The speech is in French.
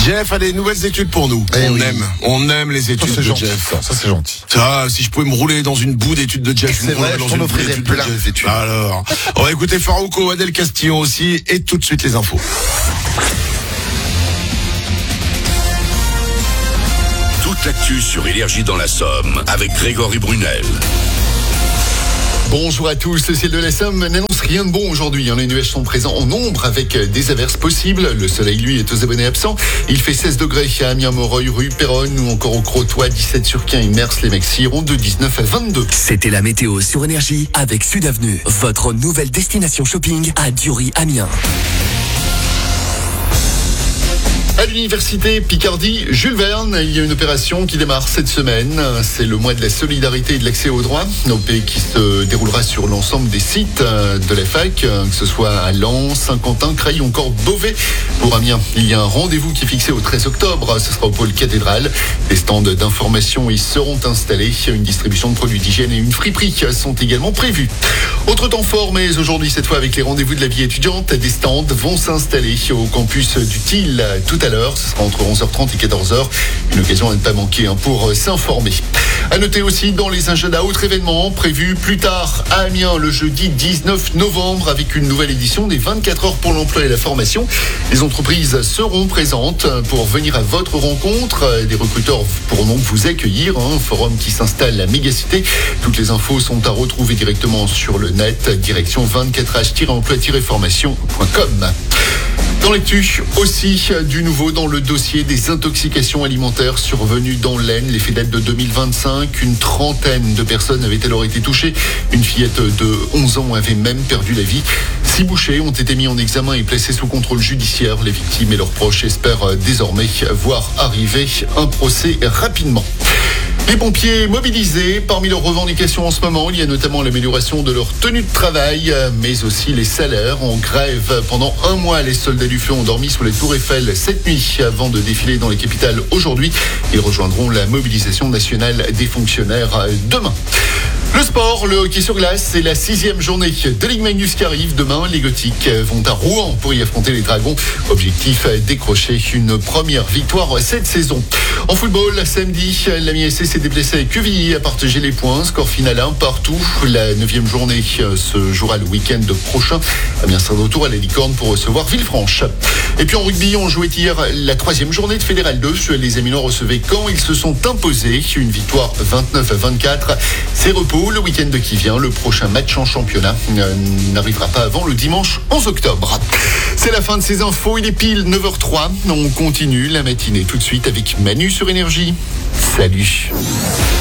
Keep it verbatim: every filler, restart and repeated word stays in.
Jeff a des nouvelles études pour nous. Eh on oui. aime, on aime les études Ça, c'est de gentil, Jeff. ça, ça c'est gentil. Ça, si je pouvais me rouler dans une boue d'études de Jeff, je C'est me roulerais vrai, dans je t'en une boue offrirais d'études de plein Jeff. d'études. Alors, on va écouter Farouko, Adèle Castillon aussi, et tout de suite les infos. Toute l'actu sur Énergie dans la Somme avec Grégory Brunel. Bonjour à tous, le ciel de la Somme n'annonce rien de bon aujourd'hui. Les nuages sont présents en nombre avec des averses possibles. Le soleil, lui, est aux abonnés absents. Il fait seize degrés à Amiens, Moreuil, rue Péronne ou encore au Crotoy, dix-sept sur Quin, Mers, les Mecs iront de dix-neuf à vingt-deux. C'était la météo sur Énergie avec Sud Avenue, votre nouvelle destination shopping à Dury-Amiens. À l'université Picardie, Jules Verne, il y a une opération qui démarre cette semaine. C'est le mois de la solidarité et de l'accès aux droits. O P qui se déroulera sur l'ensemble des sites de la fac, que ce soit à Lens, Saint-Quentin, Creil ou encore Beauvais. Pour Amiens, il y a un rendez-vous qui est fixé au treize octobre. Ce sera au pôle cathédrale. Des stands d'information y seront installés. Une distribution de produits d'hygiène et une friperie sont également prévues. Autre temps fort, mais aujourd'hui, cette fois avec les rendez-vous de la vie étudiante, des stands vont s'installer au campus du Tille tout à l'heure. Ce sera entre onze heures trente et quatorze heures. Une occasion à ne pas manquer hein, pour s'informer. À noter aussi dans les agendas autres événements prévus plus tard à Amiens le jeudi dix-neuf novembre avec une nouvelle édition des vingt-quatre heures pour l'emploi et la formation. Les entreprises seront présentes pour venir à votre rencontre. Des recruteurs pourront donc vous accueillir. Un forum qui s'installe à Mégacité. Toutes les infos sont à retrouver directement sur le net. Direction vingt-quatre H tiret emploi tiret formation point com. Dans l'actu, aussi du nouveau dans le dossier des intoxications alimentaires survenues dans l'Aisne. Les faits datent de deux mille vingt-cinq. Une trentaine de personnes avaient alors été touchées. Une fillette de onze ans avait même perdu la vie. Six bouchers ont été mis en examen et placés sous contrôle judiciaire. Les victimes et leurs proches espèrent désormais voir arriver un procès rapidement. Les pompiers mobilisés, parmi leurs revendications en ce moment, il y a notamment l'amélioration de leur tenue de travail, mais aussi les salaires. En grève pendant un mois, les soldats du feu ont dormi sous les tours Eiffel cette nuit avant de défiler dans les capitales aujourd'hui. Ils rejoindront la mobilisation nationale des fonctionnaires demain. Le sport, le hockey sur glace, c'est la sixième journée de Ligue Magnus qui arrive. Demain, les Gothiques vont à Rouen pour y affronter les Dragons. Objectif, décrocher une première victoire cette saison. En football, samedi, l'Amiens S C s'est déplacé avec Quevilly, a partagé les points. Score final un partout. La neuvième journée se jouera le week-end prochain. Amiens sera de retour à la Licorne pour recevoir Villefranche. Et puis en rugby, on jouait hier la troisième journée de Fédéral deux. Les Aminois recevaient Caen. Ils se sont imposés. Une victoire vingt-neuf à vingt-quatre. C'est repos. Le week-end qui vient, le prochain match en championnat n'arrivera pas avant le dimanche onze octobre. C'est la fin de ces infos, il est pile neuf heures zéro trois. On continue la matinée tout de suite avec Manu sur Énergie. Salut.